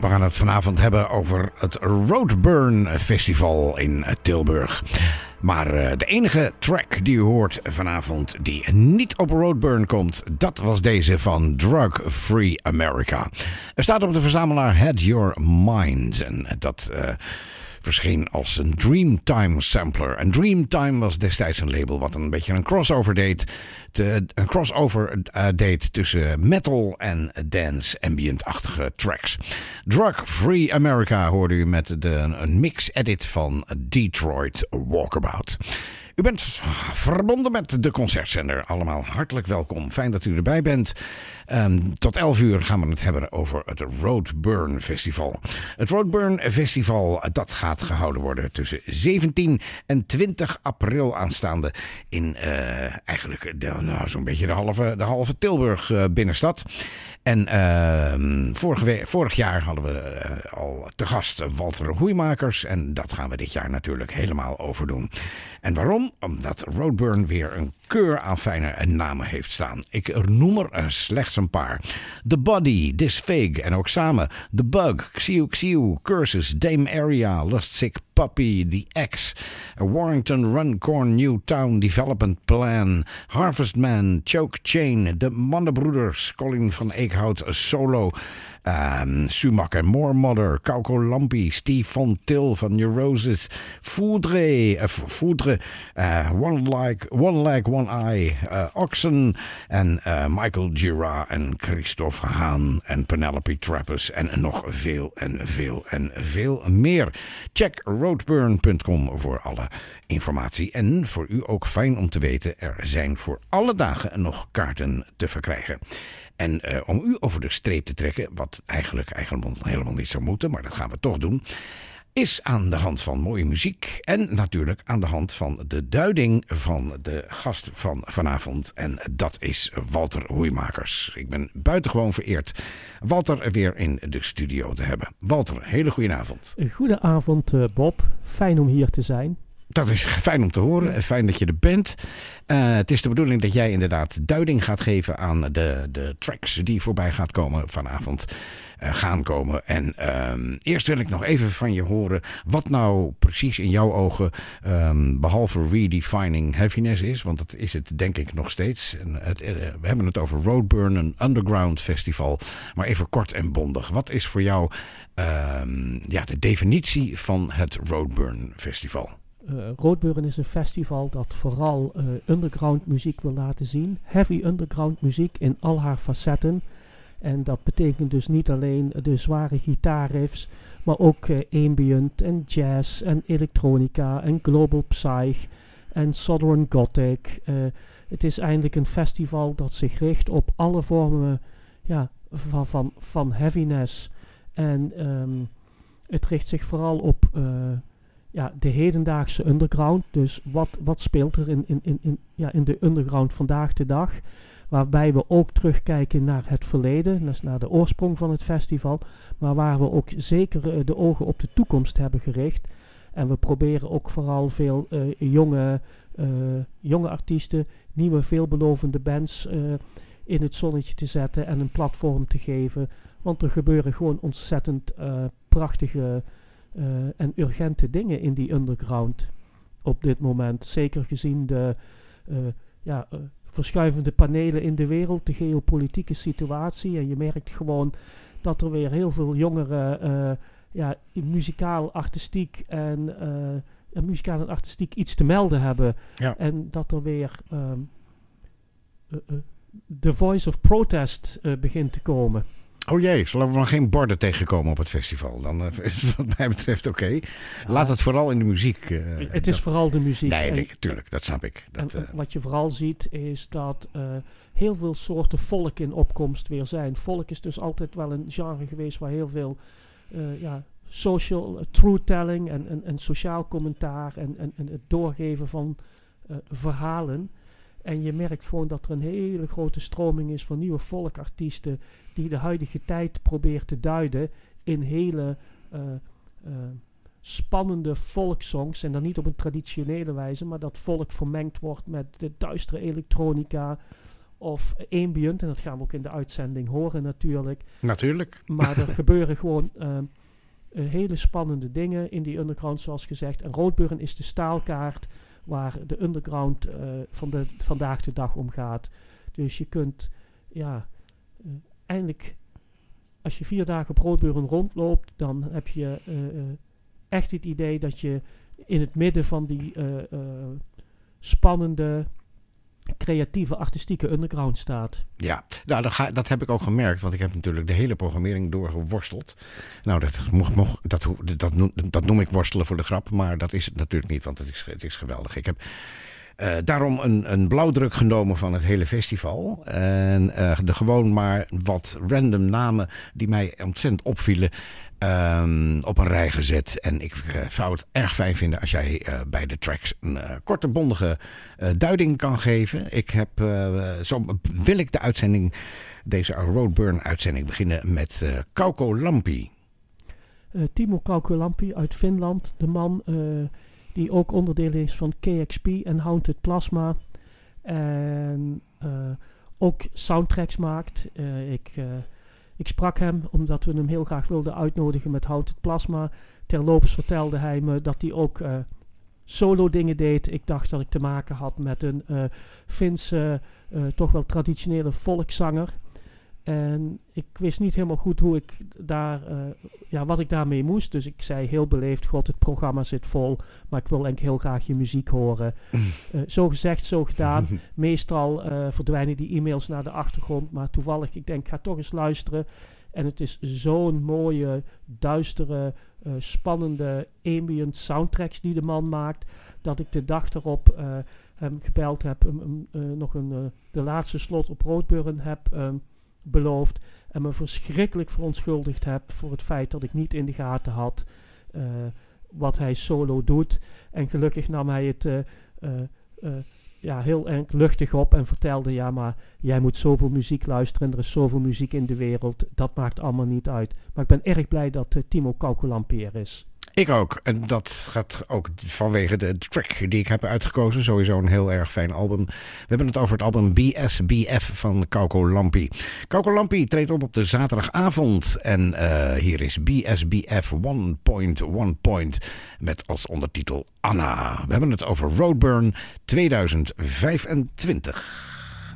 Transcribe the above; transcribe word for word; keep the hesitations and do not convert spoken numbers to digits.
We gaan het vanavond hebben over het Roadburn Festival in Tilburg. Maar uh, de enige track die u hoort vanavond die niet op Roadburn komt, dat was deze van Drug Free America. Er staat op de verzamelaar Had Your Mind. En dat uh, verscheen als een Dreamtime sampler. En Dreamtime was destijds een label wat een beetje een crossover deed. Te, een crossover uh, deed tussen metal en dance ambient-achtige tracks. Drug Free America hoorde u met de, een mix-edit van Detroit Walkabout. U bent verbonden met de concertzender. Allemaal hartelijk welkom. Fijn dat u erbij bent. Um, tot elf uur gaan we het hebben over het Roadburn Festival. Het Roadburn Festival, dat gaat gehouden worden tussen zeventien en twintig april aanstaande in uh, eigenlijk de, nou, zo'n beetje de halve, de halve Tilburg uh, binnenstad. En uh, vorige, vorig jaar hadden we uh, al te gast Walter Hoeimakers. En dat gaan we dit jaar natuurlijk helemaal overdoen. En waarom? Omdat Roadburn weer een keur aan fijne namen heeft staan. Ik noem er uh, slechts een paar. The Body, Disfig en ook samen The Bug, Xiu Xiu, Curses, Dame Area, Lustsick Puppy, The X, Warrington Runcorn Newtown Development Plan, Harvest Man, Choke Chain, De Mannenbroeders, Colin van Eekhout Solo, um, Sumac en More Mother, Kauko Lampi, Steve von Til van Neurosis, Foudre, uh, Foudre uh, One Like, One Leg, One Eye, uh, Oxen en uh, Michael Gira en Christophe Haan en Penelope Trappers en nog veel en veel en veel meer. Check roadburn punt com voor alle informatie. En voor u ook fijn om te weten, er zijn voor alle dagen nog kaarten te verkrijgen. En uh, om u over de streep te trekken, wat eigenlijk, eigenlijk helemaal niet zou moeten, maar dat gaan we toch doen, is aan de hand van mooie muziek en natuurlijk aan de hand van de duiding van de gast van vanavond. En dat is Walter Hoeimakers. Ik ben buitengewoon vereerd Walter weer in de studio te hebben. Walter, hele goede avond. Goedenavond Bob, fijn om hier te zijn. Dat is fijn om te horen en fijn dat je er bent. Uh, het is de bedoeling dat jij inderdaad duiding gaat geven aan de, de tracks die voorbij gaat komen vanavond. Uh, gaan komen. En um, eerst wil ik nog even van je horen wat nou precies in jouw ogen, um, behalve redefining heaviness is, want dat is het denk ik nog steeds. En het, uh, we hebben het over Roadburn, een underground festival. Maar even kort en bondig. Wat is voor jou um, ja, de definitie van het Roadburn Festival? Uh, Roadburn is een festival dat vooral uh, underground muziek wil laten zien. Heavy underground muziek in al haar facetten. En dat betekent dus niet alleen de zware gitaarriffs, maar ook uh, ambient en jazz en elektronica en global psych en southern gothic. Uh, het is eigenlijk een festival dat zich richt op alle vormen ja, van, van, van heaviness. En um, het richt zich vooral op uh, ja, de hedendaagse underground. Dus wat, wat speelt er in, in, in, in, ja, in de underground vandaag de dag? Waarbij we ook terugkijken naar het verleden, dus naar de oorsprong van het festival. Maar waar we ook zeker uh, de ogen op de toekomst hebben gericht. En we proberen ook vooral veel uh, jonge, uh, jonge artiesten, nieuwe veelbelovende bands uh, in het zonnetje te zetten en een platform te geven. Want er gebeuren gewoon ontzettend uh, prachtige uh, en urgente dingen in die underground op dit moment. Zeker gezien de uh, ja, uh, verschuivende panelen in de wereld, de geopolitieke situatie. En je merkt gewoon dat er weer heel veel jongeren uh, ja, muzikaal, artistiek en uh, muzikaal en artistiek iets te melden hebben. Ja. En dat er weer um, uh, uh, the voice of protest uh, begint te komen. Oh jee, zullen we nog geen borden tegenkomen op het festival? Dan uh, is het wat mij betreft oké. Okay. Laat het vooral in de muziek. Uh, het is dat... vooral de muziek. Nee, en, nee, tuurlijk, dat snap ik. Dat, en, uh... wat je vooral ziet is dat uh, heel veel soorten volk in opkomst weer zijn. Volk is dus altijd wel een genre geweest waar heel veel uh, ja, social uh, truth-telling en, en, en sociaal commentaar en, en, en het doorgeven van uh, verhalen. En je merkt gewoon dat er een hele grote stroming is van nieuwe volkartiesten die de huidige tijd probeert te duiden in hele uh, uh, spannende folksongs. En dan niet op een traditionele wijze, maar dat volk vermengd wordt met de duistere elektronica of ambient. En dat gaan we ook in de uitzending horen natuurlijk. Natuurlijk. Maar er gebeuren gewoon uh, uh, hele spannende dingen in die underground, zoals gezegd. En Roadburn is de staalkaart waar de underground uh, van de, vandaag de dag om gaat. Dus je kunt, ja, uh, eindelijk, als je vier dagen op Roadburn rondloopt, dan heb je uh, uh, echt het idee dat je in het midden van die uh, uh, spannende, creatieve, artistieke underground staat. Ja, nou, dat, ga, dat heb ik ook gemerkt, want ik heb natuurlijk de hele programmering doorgeworsteld. Nou, dat, mocht, mocht, dat, dat, noem, dat noem ik worstelen voor de grap, maar dat is het natuurlijk niet, want het is, het is geweldig. Ik heb uh, daarom een, een blauwdruk genomen van het hele festival. En uh, de gewoon maar wat random namen die mij ontzettend opvielen, Um, op een rij gezet. En ik uh, zou het erg fijn vinden als jij uh, bij de tracks een uh, korte, bondige uh, duiding kan geven. Ik heb, uh, zo wil ik de uitzending, deze Roadburn-uitzending beginnen met uh, Kaukolampi. Uh, Timo Kaukolampi uit Finland. De man uh, die ook onderdeel is van K X P en Haunted Plasma. En uh, ook soundtracks maakt. Uh, ik... Uh, Ik sprak hem omdat we hem heel graag wilden uitnodigen met Haunted Plasma. Terloops vertelde hij me dat hij ook uh, solo dingen deed. Ik dacht dat ik te maken had met een uh, Finse, uh, toch wel traditionele volkszanger. En ik wist niet helemaal goed hoe ik daar, uh, ja, wat ik daarmee moest. Dus ik zei heel beleefd, god, het programma zit vol, maar ik wil eigenlijk heel graag je muziek horen. Uh, zo gezegd, zo gedaan. Meestal uh, verdwijnen die e-mails naar de achtergrond, maar toevallig, ik denk, ik ga toch eens luisteren. En het is zo'n mooie, duistere, uh, spannende ambient soundtracks die de man maakt, dat ik de dag erop uh, hem gebeld heb, um, um, uh, nog een, uh, de laatste slot op Roadburn heb um, beloofd en me verschrikkelijk verontschuldigd heb voor het feit dat ik niet in de gaten had uh, wat hij solo doet. En gelukkig nam hij het uh, uh, uh, ja, heel erg luchtig op en vertelde, ja, maar jij moet zoveel muziek luisteren en er is zoveel muziek in de wereld, dat maakt allemaal niet uit. Maar ik ben erg blij dat uh, Timo Kaukolampi er is. Ik ook. En dat gaat ook vanwege de track die ik heb uitgekozen. Sowieso een heel erg fijn album. We hebben het over het album B S B F van Kaukolampi. Kaukolampi treedt op op de zaterdagavond. En uh, hier is B S B F one point one point met als ondertitel Anna. We hebben het over Roadburn tweeduizend vijfentwintig.